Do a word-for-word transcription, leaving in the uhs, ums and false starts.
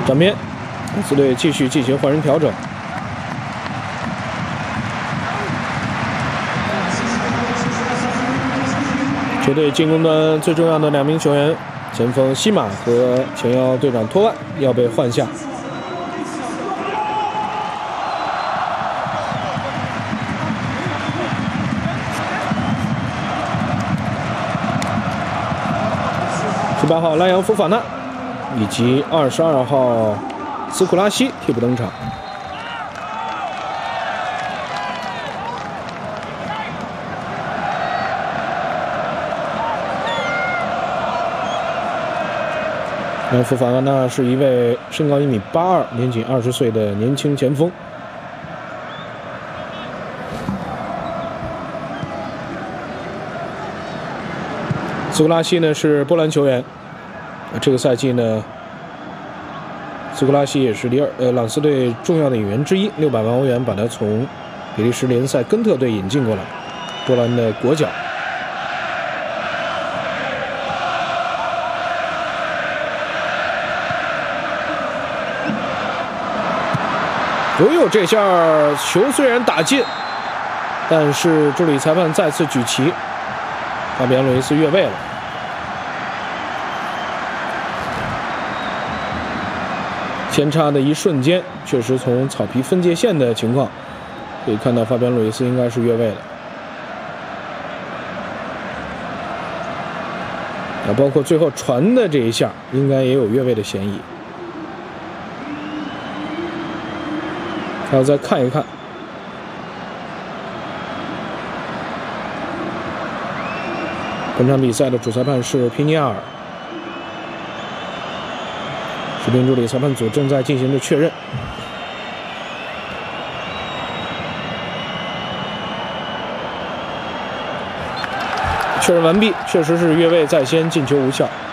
转边，马刺队继续进行换人调整。球队进攻端最重要的两名球员，前锋西马和前腰队长托万要被换下。十八号莱昂·福法纳以及二十二号斯库拉西替补登场。莱昂·福法纳是一位身高一米八二、年仅二十岁的年轻前锋。斯库拉西呢是波兰球员，这个赛季呢，斯库拉西也是里尔呃朗斯队重要的引援之一，六百万欧元把他从比利时联赛根特队引进过来，波兰的国脚。哦呦，这下球虽然打进，但是助理裁判再次举旗，法比安·鲁伊斯越位了。前插的一瞬间，确实从草皮分界线的情况可以看到，法比安·鲁伊斯应该是越位的。啊，包括最后传的这一下，应该也有越位的嫌疑。还要再看一看。本场比赛的主裁判是皮尼亚尔。视频助理裁判组正在进行着确认。确认完毕，确实是越位在先，进球无效。